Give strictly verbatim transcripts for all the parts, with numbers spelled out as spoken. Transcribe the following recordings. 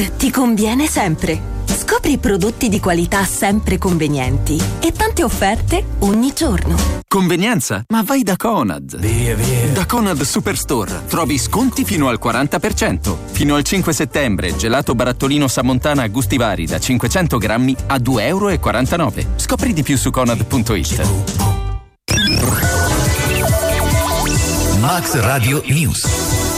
Conad ti conviene sempre. Scopri prodotti di qualità sempre convenienti e tante offerte ogni giorno. Convenienza? Ma vai da Conad. Via, via. Da Conad Superstore trovi sconti fino al quaranta per cento. Fino al cinque settembre, gelato barattolino Samontana a gusti vari da cinquecento grammi a due e quarantanove euro. Scopri di più su conad punto it. Max Radio News.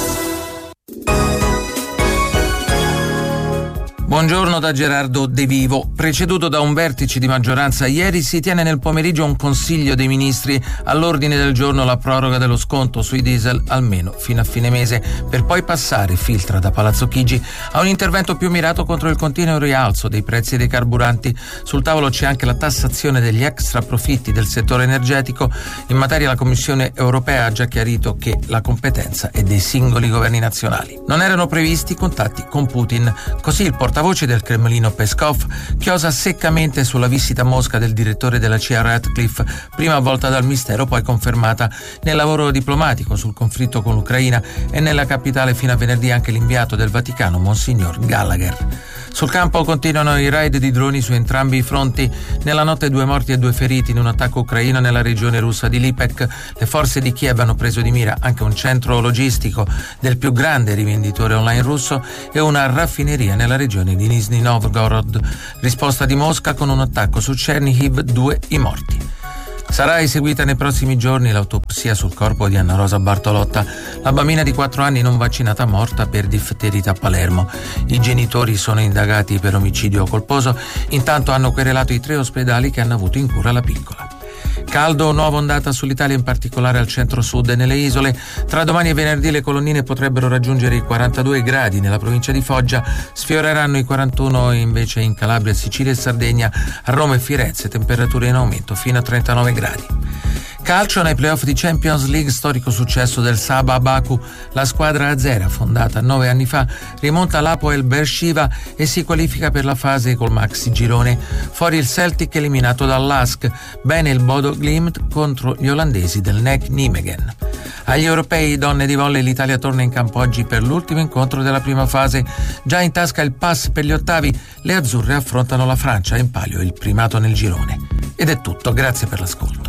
Buongiorno da Gerardo De Vivo. Preceduto da un vertice di maggioranza, ieri si tiene nel pomeriggio un Consiglio dei Ministri. All'ordine del giorno la proroga dello sconto sui diesel almeno fino a fine mese, per poi passare, filtra da Palazzo Chigi, a un intervento più mirato contro il continuo rialzo dei prezzi dei carburanti. Sul tavolo c'è anche la tassazione degli extra profitti del settore energetico. In materia la Commissione europea ha già chiarito che la competenza è dei singoli governi nazionali. Non erano previsti contatti con Putin, così il portavoce voce del Cremlino Peskov chiosa seccamente sulla visita a Mosca del direttore della C I A Ratcliffe, prima avvolta dal mistero poi confermata nel lavoro diplomatico sul conflitto con l'Ucraina, e nella capitale fino a venerdì anche l'inviato del Vaticano Monsignor Gallagher. Sul campo continuano i raid di droni su entrambi i fronti. Nella notte due morti e due feriti in un attacco ucraino nella regione russa di Lipetsk. Le forze di Kiev hanno preso di mira anche un centro logistico del più grande rivenditore online russo e una raffineria nella regione di Nizhny Novgorod. Risposta di Mosca con un attacco su Chernihiv, due i morti. Sarà eseguita nei prossimi giorni l'autopsia sul corpo di Anna Rosa Bartolotta, la bambina di quattro anni non vaccinata morta per difterite a Palermo. I genitori sono indagati per omicidio colposo, intanto hanno querelato i tre ospedali che hanno avuto in cura la piccola. Caldo, nuova ondata sull'Italia, in particolare al centro-sud e nelle isole. Tra domani e venerdì le colonnine potrebbero raggiungere i quarantadue gradi nella provincia di Foggia, sfioreranno i quarantuno invece in Calabria, Sicilia e Sardegna, a Roma e Firenze temperature in aumento fino a trentanove gradi. Calcio, nei playoff di Champions League, storico successo del Saba Baku. La squadra azera, fondata nove anni fa, rimonta l'Hapoel Beersheva e si qualifica per la fase col maxi girone. Fuori il Celtic eliminato dall'Ask, bene il Bodo Glimt contro gli olandesi del N E C Nijmegen. Agli europei donne di volley l'Italia torna in campo oggi per l'ultimo incontro della prima fase. Già in tasca il pass per gli ottavi, le azzurre affrontano la Francia, in palio il primato nel girone. Ed è tutto, grazie per l'ascolto.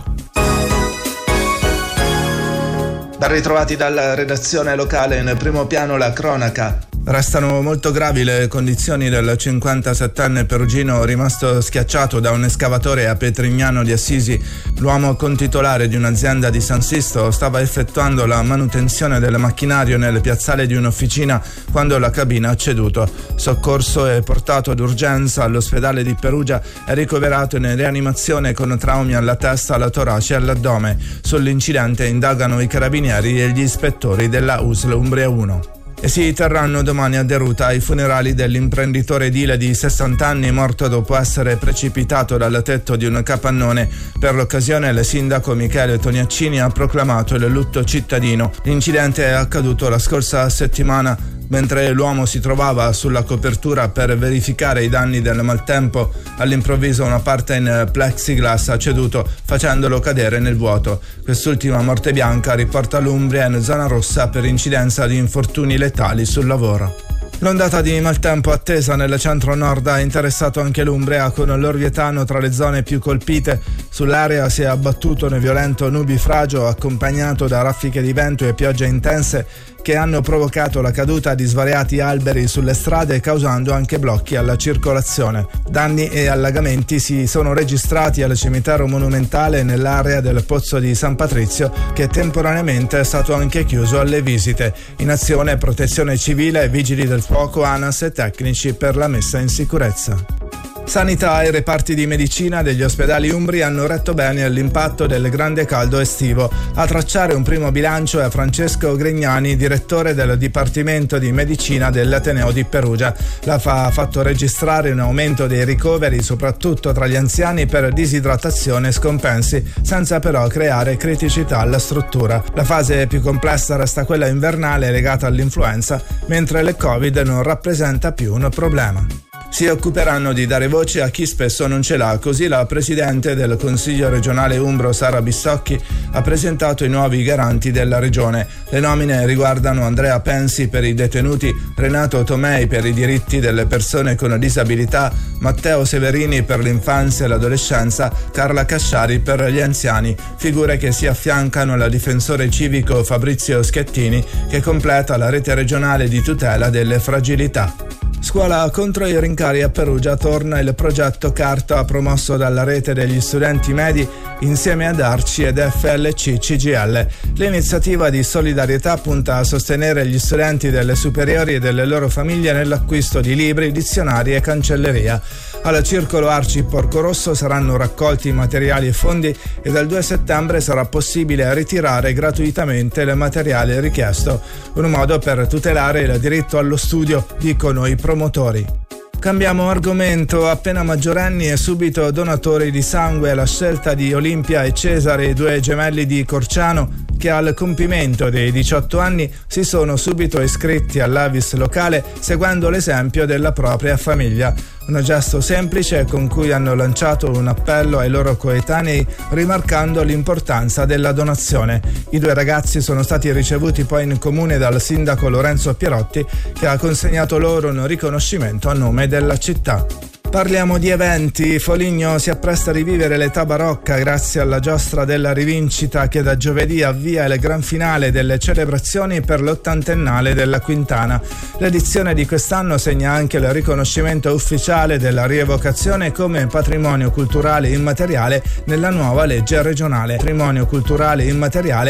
Ben ritrovati dalla redazione locale. In primo piano la cronaca. Restano molto gravi le condizioni del cinquantasettenne perugino rimasto schiacciato da un escavatore a Petrignano di Assisi. L'uomo, contitolare di un'azienda di San Sisto, stava effettuando la manutenzione del macchinario nel piazzale di un'officina quando la cabina ha ceduto. Soccorso e portato d'urgenza all'ospedale di Perugia e ricoverato in rianimazione con traumi alla testa, alla torace e all'addome. Sull'incidente indagano i carabinieri e gli ispettori della U S L Umbria uno. E si terranno domani a Deruta i funerali dell'imprenditore edile di sessanta anni morto dopo essere precipitato dal tetto di un capannone. Per l'occasione il sindaco Michele Toniaccini ha proclamato il lutto cittadino. L'incidente è accaduto la scorsa settimana mentre l'uomo si trovava sulla copertura per verificare i danni del maltempo. All'improvviso una parte in plexiglass ha ceduto facendolo cadere nel vuoto. Quest'ultima morte bianca riporta l'Umbria in zona rossa per incidenza di infortuni letali sul lavoro. L'ondata di maltempo attesa nel centro-nord ha interessato anche l'Umbria, con l'Orvietano tra le zone più colpite. Sull'area si è abbattuto un violento nubifragio accompagnato da raffiche di vento e piogge intense che hanno provocato la caduta di svariati alberi sulle strade, causando anche blocchi alla circolazione. Danni e allagamenti si sono registrati al cimitero monumentale nell'area del Pozzo di San Patrizio, che temporaneamente è stato anche chiuso alle visite. In azione Protezione Civile, Vigili del Fuoco, ANAS e tecnici per la messa in sicurezza. Sanità e reparti di medicina degli ospedali umbri hanno retto bene all'impatto del grande caldo estivo. A tracciare un primo bilancio è Francesco Grignani, direttore del Dipartimento di Medicina dell'Ateneo di Perugia. La F A ha fatto registrare un aumento dei ricoveri, soprattutto tra gli anziani, per disidratazione e scompensi, senza però creare criticità alla struttura. La fase più complessa resta quella invernale legata all'influenza, mentre il Covid non rappresenta più un problema. si occuperanno di dare voce a chi spesso non ce l'ha. Così la presidente del Consiglio regionale umbro Sara Bissocchi ha presentato i nuovi garanti della regione. Le nomine riguardano Andrea Pensi per i detenuti, Renato Tomei per i diritti delle persone con disabilità, Matteo Severini per l'infanzia e l'adolescenza, Carla Casciari per gli anziani, figure che si affiancano al difensore civico Fabrizio Schettini, che completa la rete regionale di tutela delle fragilità. Scuola contro i rincari a Perugia torna il progetto Carta promosso dalla rete degli studenti medi insieme ad Arci ed F L C C G L. L'iniziativa di solidarietà punta a sostenere gli studenti delle superiori e delle loro famiglie nell'acquisto di libri, dizionari e cancelleria. Al circolo Arci Porcorosso saranno raccolti materiali e fondi e dal due settembre sarà possibile ritirare gratuitamente il materiale richiesto. Un modo per tutelare il diritto allo studio, dicono i promotori. Cambiamo argomento. Appena maggiorenni e subito donatori di sangue, la scelta di Olimpia e Cesare, i due gemelli di Corciano, che al compimento dei diciotto anni si sono subito iscritti all'A V I S locale seguendo l'esempio della propria famiglia. Un gesto semplice con cui hanno lanciato un appello ai loro coetanei, rimarcando l'importanza della donazione. I due ragazzi sono stati ricevuti poi in comune dal sindaco Lorenzo Pierotti, che ha consegnato loro un riconoscimento a nome della città. Parliamo di eventi. Foligno si appresta a rivivere l'età barocca grazie alla giostra della rivincita che da giovedì avvia il gran finale delle celebrazioni per l'ottantennale della Quintana. L'edizione di quest'anno segna anche il riconoscimento ufficiale della rievocazione come patrimonio culturale immateriale nella nuova legge regionale. Patrimonio culturale immateriale